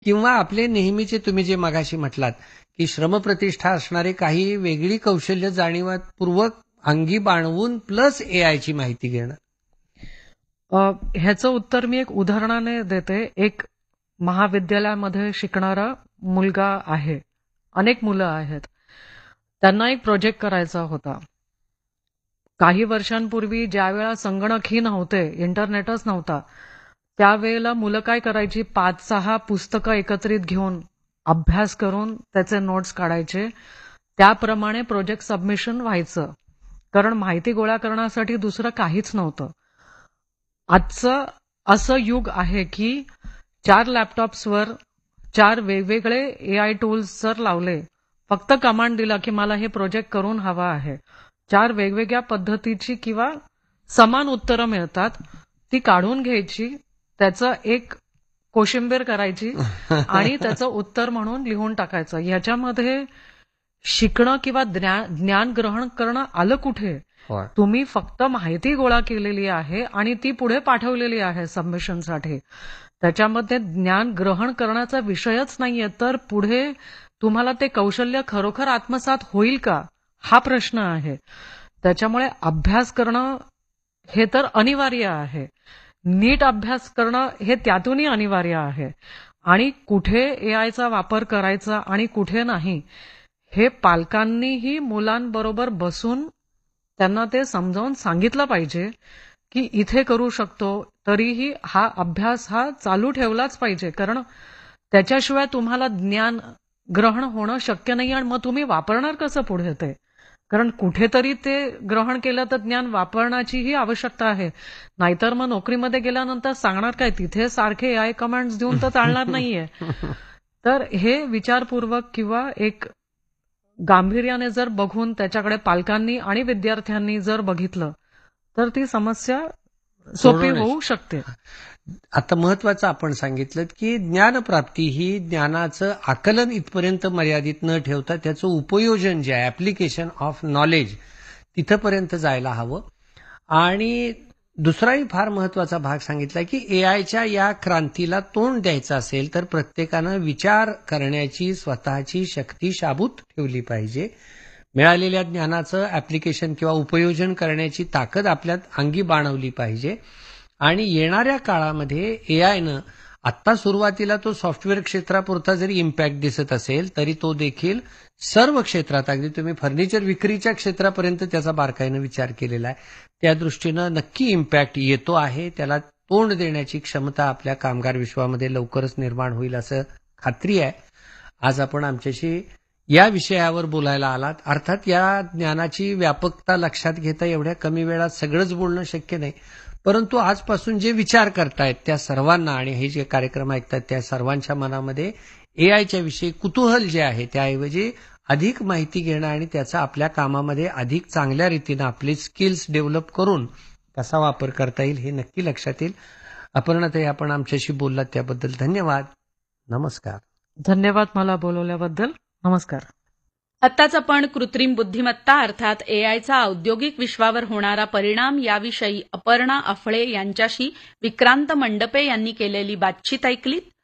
किंवा आपले नेहमीचे तुम्ही जे मगाशी म्हटलात, की श्रमप्रतिष्ठा असणारे काही वेगळी कौशल्य जाणीवपूर्वक अंगी बाणवून प्लस एआयची माहिती घेणं? ह्याचं उत्तर मी एक उदाहरणाने देते. एक महाविद्यालयामध्ये शिकणारा मुलगा आहे. अनेक मुलं आहेत. त्यांना एक प्रोजेक्ट करायचा होता. काही वर्षांपूर्वी ज्यावेळेला संगणकही नव्हते, इंटरनेटच नव्हता, त्यावेळेला मुलं काय करायची, 5-6 पुस्तकं एकत्रित घेऊन अभ्यास करून त्याचे नोट्स काढायचे. त्याप्रमाणे प्रोजेक्ट सबमिशन व्हायचं. कारण माहिती गोळा करण्यासाठी दुसरं काहीच नव्हतं. आजचं असं युग आहे की 4 लॅपटॉप्सवर 4 वेगवेगळे एआय टूल्स जर लावले, फक्त कमांड दिला की मला हे प्रोजेक्ट करून हवा आहे, 4 वेगवेगळ्या पद्धतीची किंवा समान उत्तरं मिळतात. ती काढून घ्यायची, त्याचं एक कोशिंबीर करायची आणि त्याचं उत्तर म्हणून लिहून टाकायचं. ह्याच्यामध्ये शिकणं किंवा ज्ञान ग्रहण करणं आलं कुठे? तुम्ही फक्त माहिती गोळा केलेली आहे आणि ती पुढे पाठवलेली आहे सबमिशनसाठी. त्याच्यामध्ये ज्ञान ग्रहण करण्याचा विषयच नाहीये. तर पुढे तुम्हाला ते कौशल्य खरोखर आत्मसात होईल का, हा प्रश्न आहे. त्याच्यामुळे अभ्यास करणं हे तर अनिवार्य आहे. नीट अभ्यास करणं हे त्यातूनही अनिवार्य आहे. आणि कुठे एआयचा वापर करायचा आणि कुठे नाही, हे पालकांनीही मुलांबरोबर बसून त्यांना ते समजावून सांगितलं पाहिजे की इथे करू शकतो, तरीही हा अभ्यास हा चालू ठेवलाच पाहिजे. कारण त्याच्याशिवाय तुम्हाला ज्ञान ग्रहण होणं शक्य नाही. आणि मग तुम्ही वापरणार कसं पुढे ते? कारण कुठेतरी ते ग्रहण केलं तर ज्ञान वापरण्याचीही आवश्यकता आहे. नाहीतर मग नोकरीमध्ये गेल्यानंतर सांगणार काय, तिथे सारखे एआय कमांड्स देऊन तर चालणार नाहीये. तर हे विचारपूर्वक किंवा एक गांभीर्याने जर बघून त्याच्याकडे पालकांनी आणि विद्यार्थ्यांनी जर बघितलं तर ती समस्या सोपी होऊ शकते. आता महत्वाचं आपण सांगितलं की ज्ञानप्राप्ती ही ज्ञानाचं आकलन इथपर्यंत मर्यादित न ठेवता त्याचं उपयोजन जे आहे, ऍप्लिकेशन ऑफ नॉलेज, तिथपर्यंत जायला हवं. आणि दुसराही फार महत्वाचा भाग सांगितला की एआयच्या या क्रांतीला तोंड द्यायचं असेल तर प्रत्येकानं विचार करण्याची स्वतःची शक्ती शाबूत ठेवली पाहिजे. मिळालेल्या ज्ञानाचं ऍप्लिकेशन किंवा उपयोजन करण्याची ताकद आपल्यात अंगी बाणवली पाहिजे. आणि येणाऱ्या काळामध्ये एआयनं आत्ता सुरुवातीला तो सॉफ्टवेअर क्षेत्रापुरता जरी इम्पॅक्ट दिसत असेल तरी तो देखील सर्व क्षेत्रात, अगदी तुम्ही फर्निचर विक्रीच्या क्षेत्रापर्यंत त्याचा बारकाईनं विचार केलेला आहे. त्या दृष्टीनं नक्की इम्पॅक्ट येतो आहे. त्याला तोंड देण्याची क्षमता आपल्या कामगार विश्वामध्ये लवकरच निर्माण होईल असं खात्री आहे. आज आपण आमच्याशी या विषयावर बोलायला आलात. अर्थात या ज्ञानाची व्यापकता लक्षात घेता एवढ्या कमी वेळात सगळंच बोलणं शक्य नाही, परंतु आजपासून जे विचार करतायत त्या सर्वांना आणि हे जे कार्यक्रम ऐकतात त्या सर्वांच्या मनामध्ये एआयच्या विषयी कुतूहल जे आहे, त्याऐवजी अधिक माहिती घेणं आणि त्याचा आपल्या कामामध्ये अधिक चांगल्या रीतीनं आपले स्किल्स डेव्हलप करून कसा वापर करता येईल हे नक्की लक्षात येईल. अपर्णाताई, आपण आमच्याशी बोललात त्याबद्दल धन्यवाद. नमस्कार. धन्यवाद मला बोलवल्याबद्दल. नमस्कार. आत्ताच आपण कृत्रिम बुद्धिमत्ता अर्थात एआयचा औद्योगिक विश्वावर होणारा परिणाम याविषयी अपर्णा अफळे यांच्याशी विक्रांत मंडपे यांनी केलेली बातचीत ऐकलीत.